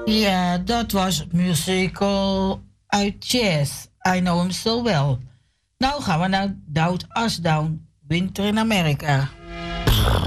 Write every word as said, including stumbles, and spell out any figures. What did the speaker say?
Ja, dat was musical uit jazz. I know him so well. Nou gaan we naar Doubt Us Down, Winter in Amerika.